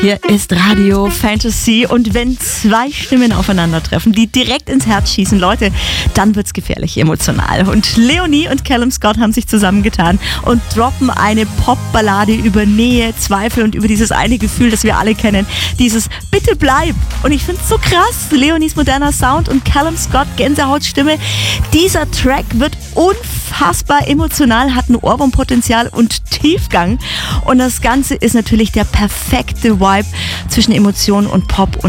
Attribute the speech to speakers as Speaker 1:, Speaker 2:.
Speaker 1: Hier ist Radio Fantasy und wenn zwei Stimmen aufeinandertreffen, die direkt ins Herz schießen, Leute, dann wird's gefährlich emotional. Und Leonie und Callum Scott haben sich zusammengetan und droppen eine Popballade über Nähe, Zweifel und über dieses eine Gefühl, das wir alle kennen, dieses Bitte bleib. Und ich find's so krass, Leonies moderner Sound und Callum Scott Gänsehautstimme. Dieser Track wird unfassbar emotional, hat ein Ohrwurmpotenzial und Tiefgang. Und das Ganze ist natürlich der perfekte Vibe zwischen Emotion und Pop. Und